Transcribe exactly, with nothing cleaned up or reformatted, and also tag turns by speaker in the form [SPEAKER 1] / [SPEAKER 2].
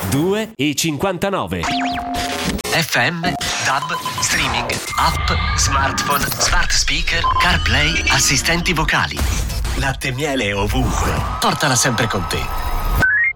[SPEAKER 1] due e cinquantanove.
[SPEAKER 2] F M, D A B, streaming, app, smartphone, smart speaker, CarPlay, assistenti vocali. Latte e miele ovunque. Portala sempre con te.